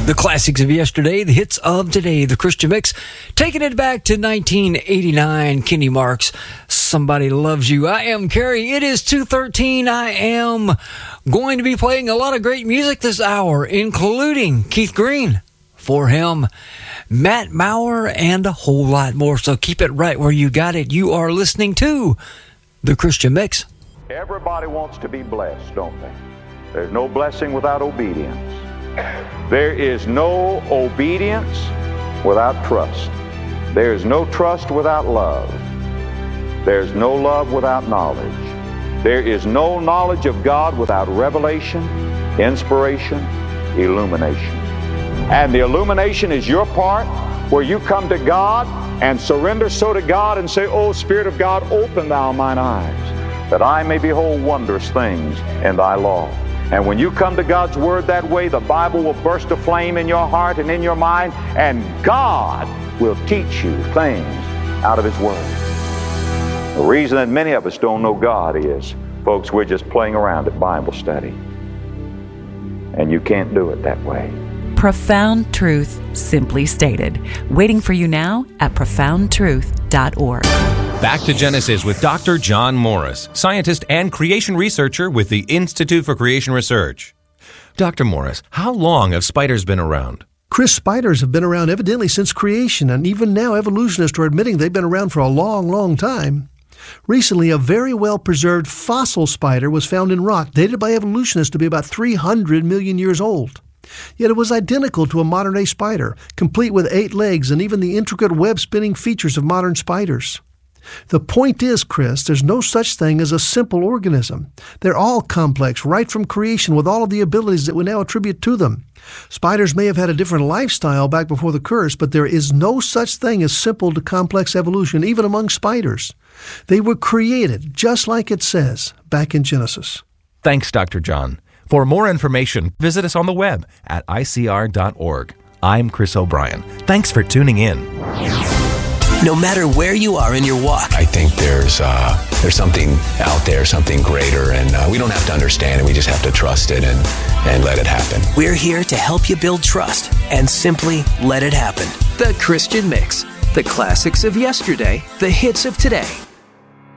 The classics of yesterday, the hits of today, the Christian Mix. Taking it back to 1989, Kenny Marks, Somebody Loves You. I am Kerry. It is 2:13. I am going to be playing a lot of great music this hour, including Keith Green, For Him, Matt Maurer, and a whole lot more. So keep it right where you got it. You are listening to the Christian Mix. Everybody wants to be blessed, don't they? There's no blessing without obedience. There is no obedience without trust. There is no trust without love. There's no love without knowledge. There is no knowledge of God without revelation, inspiration, illumination. And the illumination is your part where you come to God and surrender so to God and say, "Oh, Spirit of God, open thou mine eyes, that I may behold wondrous things in thy law." And when you come to God's Word that way, the Bible will burst a flame in your heart and in your mind, and God will teach you things out of His Word. The reason that many of us don't know God is, folks, we're just playing around at Bible study. And you can't do it that way. Profound truth, simply stated. Waiting for you now at profoundtruth.org. Back to Genesis with Dr. John Morris, scientist and creation researcher with the Institute for Creation Research. Dr. Morris, how long have spiders been around? Chris, spiders have been around evidently since creation, and even now evolutionists are admitting they've been around for a long, long time. Recently, a very well-preserved fossil spider was found in rock, dated by evolutionists to be about 300 million years old. Yet it was identical to a modern-day spider, complete with 8 legs and even the intricate web-spinning features of modern spiders. The point is, Chris, there's no such thing as a simple organism. They're all complex, right from creation, with all of the abilities that we now attribute to them. Spiders may have had a different lifestyle back before the curse, but there is no such thing as simple to complex evolution, even among spiders. They were created, just like it says, back in Genesis. Thanks, Dr. John. For more information, visit us on the web at icr.org. I'm Chris O'Brien. Thanks for tuning in. No matter where you are in your walk, I think there's something out there, something greater, and we don't have to understand it. We just have to trust it and let it happen. We're here to help you build trust and simply let it happen. The Christian Mix. The classics of yesterday, the hits of today.